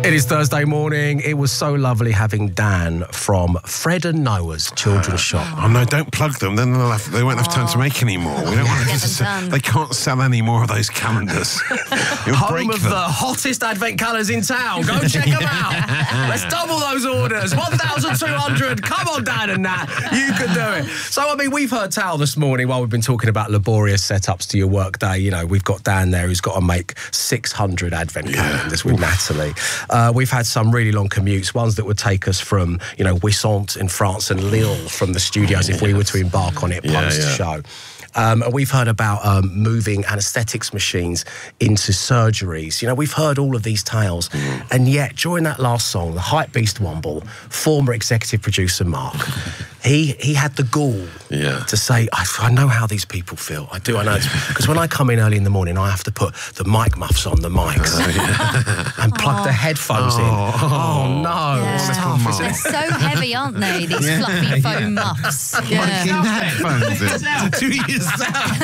It is Thursday morning. It was so lovely having Dan from Fred and Noah's children's shop. Oh no, don't plug them. Then they won't have time to make any more. We don't want they can't sell any more of those calendars. Home of the hottest advent colours in town. Go check them out. Let's double those orders. 1,200. Come on, Dan and Nat. You can do it. So, I mean, we've heard tell this morning while we've been talking about laborious setups to your work day. You know, we've got Dan there who's got to make 600 advent calendars with Natalie. We've had some really long commutes, ones that would take us from, you know, Wissant in France and Lille from the studios if we were to embark on it post-show. And we've heard about moving anaesthetics machines into surgeries. You know, we've heard all of these tales. And yet, during that last song, the Hype Beast Womble, former executive producer Mark, he had the gall to say, I know how these people feel. I know. Because when I come in early in the morning, I have to put the mic muffs on the mics and plug the headphones in. Oh, no. Yeah. They're so heavy, aren't they, these fluffy foam muffs? Headphones in. 2 years out.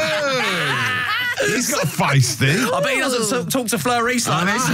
He's got feisty. I bet he doesn't talk to Fleur-Reese like this.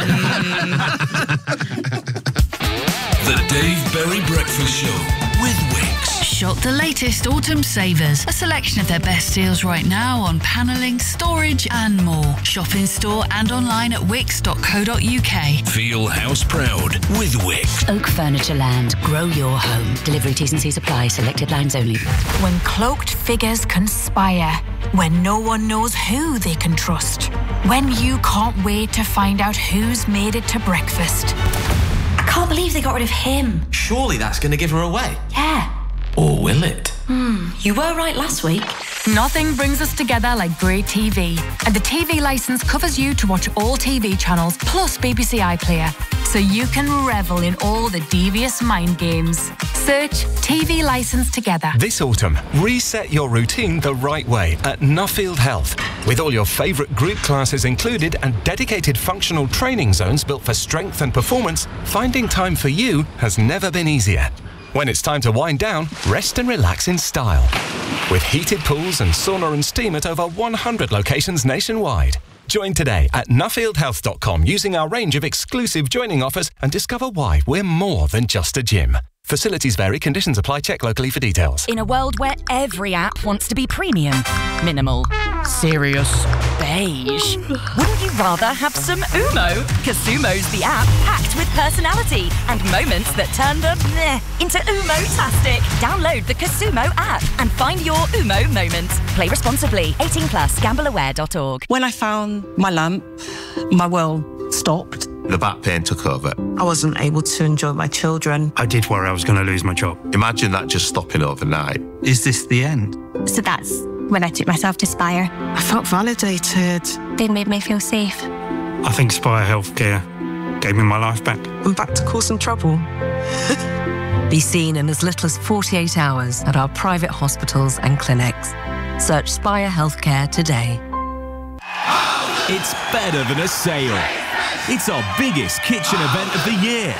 The Dave Berry Breakfast Show with Wickes. Shop the latest autumn savers. A selection of their best deals right now on panelling, storage and more. Shop in store and online at wickes.co.uk. Feel house proud with Wickes. Oak Furniture Land. Grow your home. Delivery T's and C's apply. Selected lines only. When cloaked figures conspire. When no one knows who they can trust. When you can't wait to find out who's made it to breakfast. I can't believe they got rid of him. Surely that's going to give her away. Yeah. Or will it? You were right last week. Nothing brings us together like great TV. And the TV licence covers you to watch all TV channels plus BBC iPlayer. So you can revel in all the devious mind games. Search TV licence together. This autumn, reset your routine the right way at Nuffield Health. With all your favourite group classes included and dedicated functional training zones built for strength and performance, finding time for you has never been easier. When it's time to wind down, rest and relax in style. With heated pools and sauna and steam at over 100 locations nationwide. Join today at nuffieldhealth.com using our range of exclusive joining offers and discover why we're more than just a gym. Facilities vary, conditions apply, check locally for details. In a world where every app wants to be premium, minimal, serious, beige, wouldn't you rather have some Umo? Casumo's the app packed with personality and moments that turn the meh into Umo-tastic. Download the Casumo app and find your Umo moment. Play responsibly. 18+, gambleaware.org. When I found my lamp, my world stopped. The back pain took over. I wasn't able to enjoy my children. I did worry I was going to lose my job. Imagine that just stopping overnight. Is this the end? So that's when I took myself to Spire. I felt validated. They made me feel safe. I think Spire Healthcare gave me my life back. I'm back to causing trouble. Be seen in as little as 48 hours at our private hospitals and clinics. Search Spire Healthcare today. It's better than a sale. It's our biggest kitchen event of the year.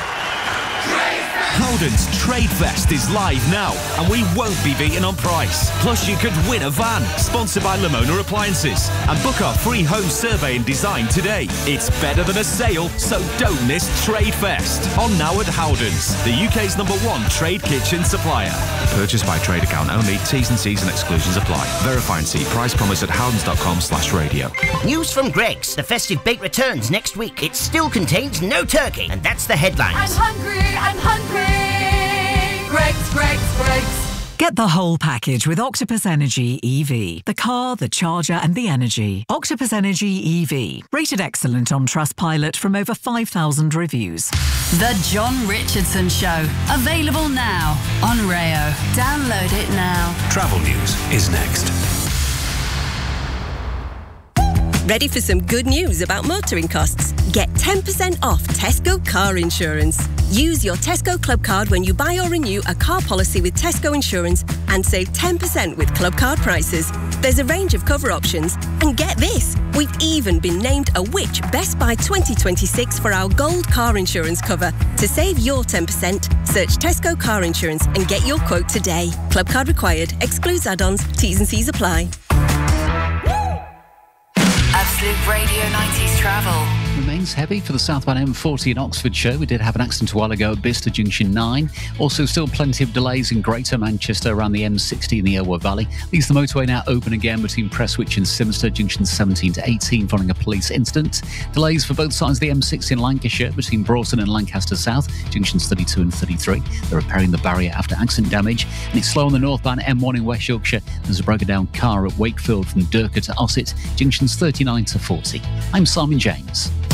Howden's Trade Fest is live now, and we won't be beaten on price. Plus, you could win a van, sponsored by Lamona Appliances, and book our free home survey and design today. It's better than a sale, so don't miss Trade Fest. On now at Howden's, the UK's #1 trade kitchen supplier. Purchase by trade account only. T's and C's and exclusions apply. Verify and see price promise at howdens.com/radio. News from Greggs. The festive bake returns next week. It still contains no turkey, and that's the headlines. I'm hungry. Greggs. Get the whole package with Octopus Energy EV. The car, the charger and the energy. Octopus Energy EV. Rated excellent on Trustpilot from over 5,000 reviews. The John Richardson Show. Available now on Rayo. Download it now. Travel news is next. Ready for some good news about motoring costs? Get 10% off Tesco car insurance. Use your Tesco Club card when you buy or renew a car policy with Tesco Insurance and save 10% with Club card prices. There's a range of cover options. And get this, we've even been named a Which Best Buy 2026 for our gold car insurance cover. To save your 10%, search Tesco car insurance and get your quote today. Club card required. Excludes add-ons. T's and C's apply. Absolute Radio 90s Travel. Remain remains heavy for the southbound M40 in Oxfordshire. We did have an accident a while ago at Bicester Junction 9. Also, still plenty of delays in Greater Manchester around the M60 in the Irwell Valley. Leaves the motorway now open again between Prestwich and Simster, junctions 17 to 18, following a police incident. Delays for both sides of the M60 in Lancashire between Broughton and Lancaster South, junctions 32 and 33. They're repairing the barrier after accident damage. And it's slow on the northbound M1 in West Yorkshire. There's a broken down car at Wakefield from Durker to Ossett, junctions 39 to 40. I'm Simon James.